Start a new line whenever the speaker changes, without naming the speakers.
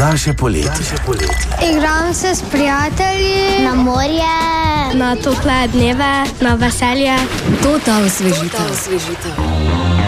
naše poletje.
Igram se s prijatelji,
na morje,
na tople dneve, na veselje.
To ta osvežitev.